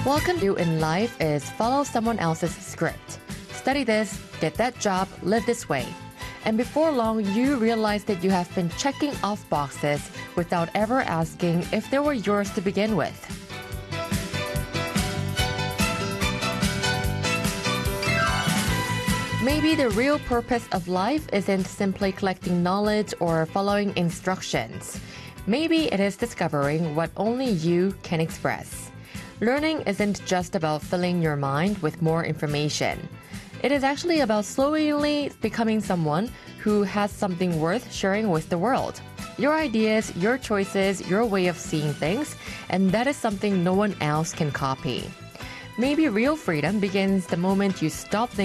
Welcome to in life is follow someone else's script. Study this, get that job, live this way. And before long, you realize that you have been checking off boxes without ever asking if they were yours to begin with. Maybe the real purpose of life isn't simply collecting knowledge or following instructions. Maybe it is discovering what only you can express. Learning isn't just about filling your mind with more information. It is actually about slowly becoming someone who has something worth sharing with the world. Your ideas, your choices, your way of seeing things, and that is something no one else can copy. Maybe real freedom begins the moment you stop thinking